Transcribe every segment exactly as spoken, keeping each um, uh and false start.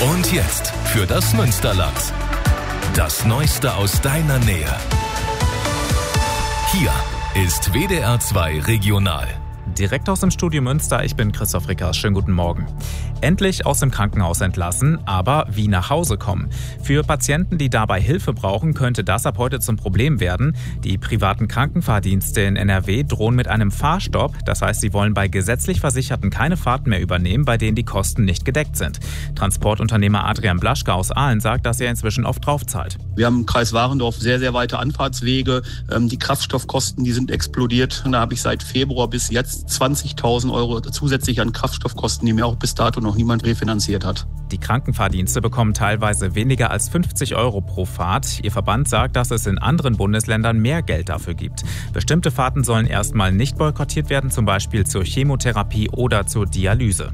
Und jetzt für das Münsterland. Das Neueste aus deiner Nähe. Hier ist W D R zwei Regional. Direkt aus dem Studio Münster, ich bin Christoph Rickers. Schönen guten Morgen. Endlich aus dem Krankenhaus entlassen, aber wie nach Hause kommen. Für Patienten, die dabei Hilfe brauchen, könnte das ab heute zum Problem werden. Die privaten Krankenfahrdienste in N R W drohen mit einem Fahrstopp. Das heißt, sie wollen bei gesetzlich Versicherten keine Fahrten mehr übernehmen, bei denen die Kosten nicht gedeckt sind. Transportunternehmer Adrian Blaschke aus Aalen sagt, dass er inzwischen oft draufzahlt. Wir haben im Kreis Warendorf sehr, sehr weite Anfahrtswege. Die Kraftstoffkosten, die sind explodiert. Da habe ich seit Februar bis jetzt zwanzigtausend Euro zusätzlich an Kraftstoffkosten, die mir auch bis dato noch niemand refinanziert hat. Die Krankenfahrdienste bekommen teilweise weniger als fünfzig Euro pro Fahrt. Ihr Verband sagt, dass es in anderen Bundesländern mehr Geld dafür gibt. Bestimmte Fahrten sollen erstmal nicht boykottiert werden, zum Beispiel zur Chemotherapie oder zur Dialyse.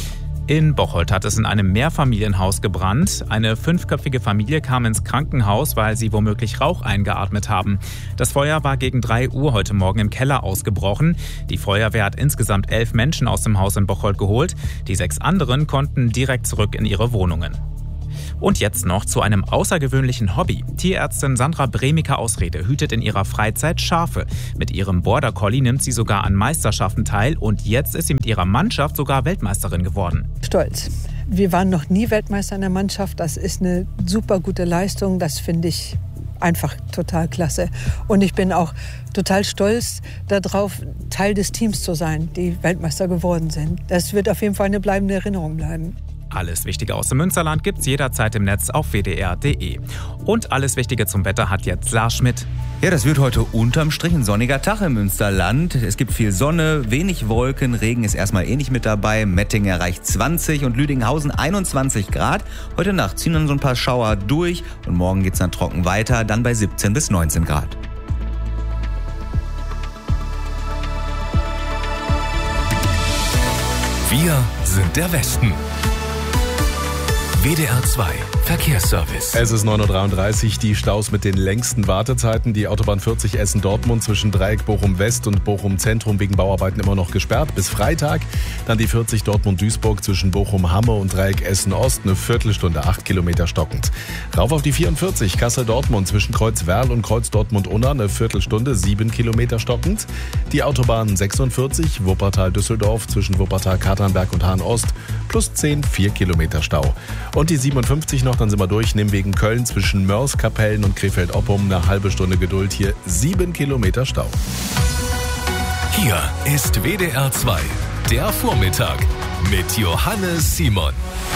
In Bocholt hat es in einem Mehrfamilienhaus gebrannt. Eine fünfköpfige Familie kam ins Krankenhaus, weil sie womöglich Rauch eingeatmet haben. Das Feuer war gegen drei Uhr heute Morgen im Keller ausgebrochen. Die Feuerwehr hat insgesamt elf Menschen aus dem Haus in Bocholt geholt. Die sechs anderen konnten direkt zurück in ihre Wohnungen. Und jetzt noch zu einem außergewöhnlichen Hobby. Tierärztin Sandra Bremiker-Ausrede hütet in ihrer Freizeit Schafe. Mit ihrem Border Collie nimmt sie sogar an Meisterschaften teil und jetzt ist sie mit ihrer Mannschaft sogar Weltmeisterin geworden. Stolz. Wir waren noch nie Weltmeister in der Mannschaft. Das ist eine super gute Leistung. Das finde ich einfach total klasse. Und ich bin auch total stolz darauf, Teil des Teams zu sein, die Weltmeister geworden sind. Das wird auf jeden Fall eine bleibende Erinnerung bleiben. Alles Wichtige aus dem Münsterland gibt's jederzeit im Netz auf w d r punkt d e. Und alles Wichtige zum Wetter hat jetzt Lars Schmidt. Ja, das wird heute unterm Strich ein sonniger Tag im Münsterland. Es gibt viel Sonne, wenig Wolken, Regen ist erstmal eh nicht mit dabei. Mettingen erreicht zwanzig und Lüdinghausen einundzwanzig Grad. Heute Nacht ziehen dann so ein paar Schauer durch und morgen geht's dann trocken weiter, dann bei siebzehn bis neunzehn Grad. Wir sind der Westen. W D R zwei Verkehrsservice. Es ist neun Uhr dreiunddreißig, die Staus mit den längsten Wartezeiten. Die Autobahn vierzig Essen-Dortmund zwischen Dreieck Bochum-West und Bochum-Zentrum wegen Bauarbeiten immer noch gesperrt bis Freitag. Dann die vierzig Dortmund-Duisburg zwischen Bochum-Hamme und Dreieck Essen-Ost, eine Viertelstunde, acht Kilometer stockend. Rauf auf die vierundvierzig Kassel-Dortmund zwischen Kreuz-Werl und Kreuz-Dortmund-Unna, eine Viertelstunde, sieben Kilometer stockend. Die Autobahn sechsundvierzig Wuppertal-Düsseldorf zwischen Wuppertal-Katernberg und Hahn-Ost plus zehn, vier Kilometer Stau. Und die siebenundfünfzig noch, dann sind wir durch, nehmen wegen Köln zwischen Mörs, Kapellen und Krefeld-Oppum eine halbe Stunde Geduld, hier sieben Kilometer Stau. Hier ist W D R zwei, der Vormittag mit Johannes Simon.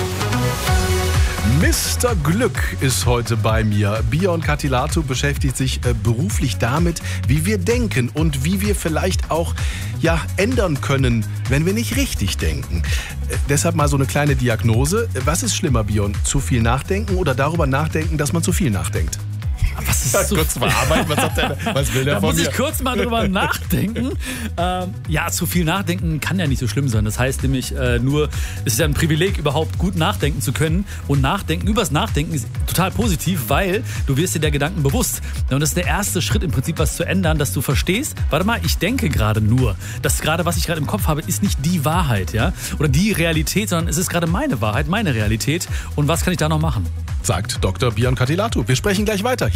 Mister Glück ist heute bei mir. Bion Katilatu beschäftigt sich äh, beruflich damit, wie wir denken und wie wir vielleicht auch ja, ändern können, wenn wir nicht richtig denken. Äh, deshalb mal so eine kleine Diagnose. Was ist schlimmer, Bion? Zu viel nachdenken oder darüber nachdenken, dass man zu viel nachdenkt? Was ist so kurz verarbeiten, was, hat der, was will der da von muss mir? ich kurz mal drüber nachdenken. Ähm, ja, zu viel nachdenken kann ja nicht so schlimm sein. Das heißt nämlich äh, nur, es ist ja ein Privileg, überhaupt gut nachdenken zu können. Und Nachdenken, übers Nachdenken ist total positiv, weil du wirst dir der Gedanken bewusst. Und das ist der erste Schritt im Prinzip, was zu ändern, dass du verstehst, warte mal, ich denke gerade nur. Das gerade, was ich gerade im Kopf habe, ist nicht die Wahrheit, ja? Oder die Realität, sondern es ist gerade meine Wahrheit, meine Realität. Und was kann ich da noch machen? Sagt Doktor Bion Katilatu. Wir sprechen gleich weiter.